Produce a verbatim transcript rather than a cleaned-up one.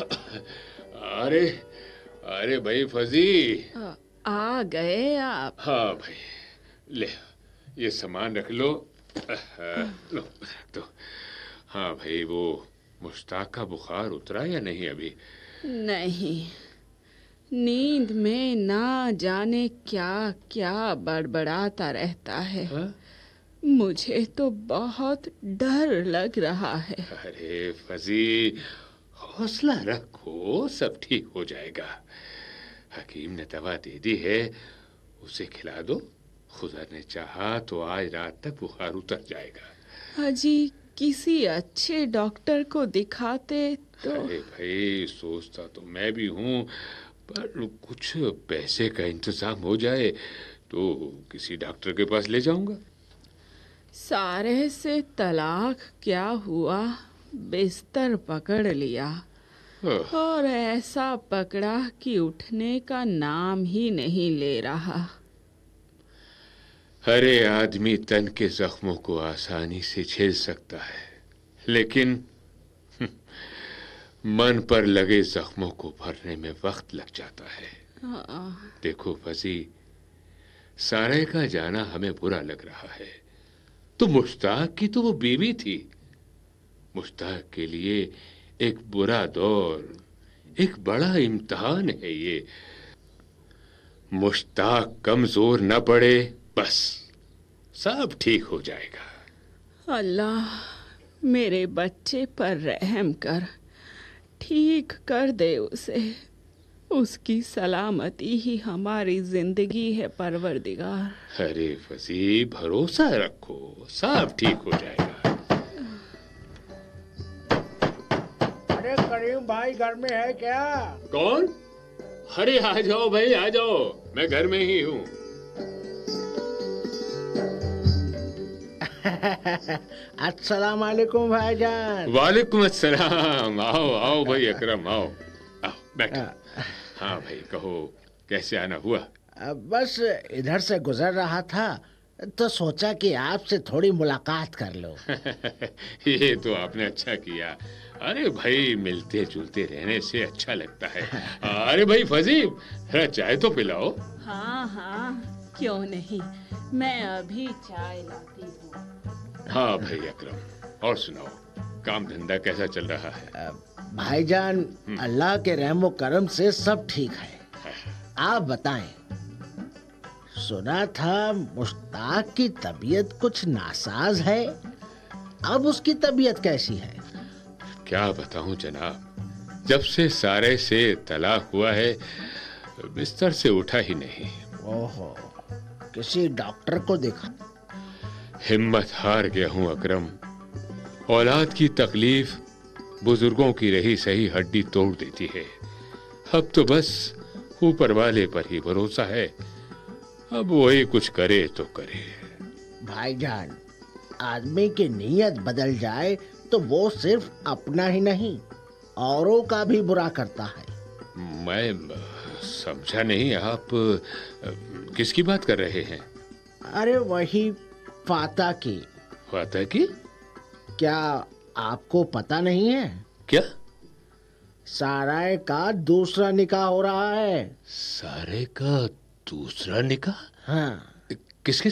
अरे अरे भाई फजी। आ, आ गए आप। हाँ भाई, ले ये सामान रख लो। लो तो। हाँ भाई, वो मुश्ताक का बुखार उतरा या नहीं अभी? नहीं, नींद में ना जाने क्या क्या बड़बड़ाता रहता है। हाँ? मुझे तो बहुत डर लग रहा है। अरे फजी, हौसला रखो, सब ठीक हो जाएगा। हकीम ने दवा दे दी है, उसे खिला दो। खुदा ने चाहा तो आज रात तक बुखार उतर जाएगा। अजी, किसी अच्छे डॉक्टर को दिखाते तो। अरे भाई, सोचता तो मैं भी हूँ, पर कुछ पैसे का इंतजाम हो जाए तो किसी डॉक्टर के पास ले जाऊंगा। सारे से तलाक क्या हुआ, बिस्तर पकड़ लिया आह, और ऐसा पकड़ा कि उठने का नाम ही नहीं ले रहा। अरे आदमी तन के जख्मों को आसानी से झेल सकता है, लेकिन मन पर लगे जख्मों को भरने में वक्त लग जाता है। हाँ, देखो फजी, सारे का जाना हमें बुरा लग रहा है, तो मुश्ताक की तो वो बीवी थी। मुश्ताक के लिए एक बुरा दौर, एक बड़ा इम्तिहान है ये। मुश्ताक कमजोर न पड़े, बस सब ठीक हो जाएगा। अल्लाह मेरे बच्चे पर रहम कर, ठीक कर दे उसे। उसकी सलामती ही हमारी जिंदगी है परवरदिगार। अरे फजी, भरोसा रखो, सब ठीक हो जाएगा। अरे करीम भाई घर में है क्या? कौन? अरे आ जाओ भाई, आ जाओ, मैं घर में ही हूँ। अस्सलाम वालेकुम भाईजान। वालेकुम अस्सलाम। आओ आओ भाई अकरम, आओ आओ बैठो। हाँ भाई, कहो कैसे आना हुआ? अब बस इधर से गुजर रहा था तो सोचा कि आपसे थोड़ी मुलाकात कर लो। ये तो आपने अच्छा किया। अरे भाई, मिलते जुलते रहने से अच्छा लगता है। अरे भाई फजी, जरा चाय तो पिलाओ। हाँ हाँ, क्यों नहीं, मैं अभी चाय लाती हूँ। हाँ भाई अकरम, और सुनाओ, काम धंधा कैसा चल रहा है? भाईजान, अल्लाह के रहमो करम से सब ठीक है। आप बताएं, सुना था मुश्ताक की तबीयत कुछ नासाज है। अब उसकी तबीयत कैसी है? क्या बताऊं जनाब, जब से सारे से तलाक हुआ है, बिस्तर से उठा ही नहीं। ओहो, किसी डॉक्टर को देखा? हिम्मत हार गया हूं अकरम। औलाद की तकलीफ बुजुर्गों की रही सही हड्डी तोड़ देती है। अब तो बस ऊपर वाले पर ही भरोसा है। अब वही कुछ करे तो करे। भाईजान, आदमी की नीयत बदल जाए तो वो सिर्फ अपना ही नहीं, औरों का भी बुरा करता है। मैं समझा नहीं, आप किसकी बात कर रहे हैं? अरे वही फाता की। फाता की? क्या आपको पता नहीं है? क्या? साराय का दूसरा निकाह हो रहा है। सारे का दूसरा निकाह? हाँ। किसके